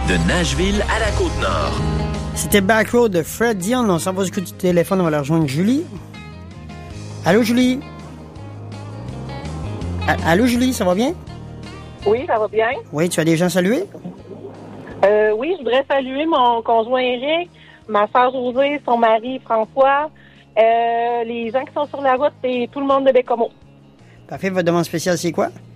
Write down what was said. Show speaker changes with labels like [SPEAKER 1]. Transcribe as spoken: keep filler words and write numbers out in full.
[SPEAKER 1] De Nashville à la Côte-Nord.
[SPEAKER 2] C'était Back Road de Fred Dion. On s'en va du coup du téléphone, on va la rejoindre Julie. Allô, Julie? A- Allô, Julie, ça va bien?
[SPEAKER 3] Oui, ça va bien.
[SPEAKER 2] Oui, tu as des gens salués?
[SPEAKER 3] Euh, oui, je voudrais saluer mon conjoint Eric, ma soeur Josée, son mari François, euh, les gens qui sont sur la route et tout le monde de Bécomo.
[SPEAKER 2] Parfait, votre demande spéciale, c'est quoi?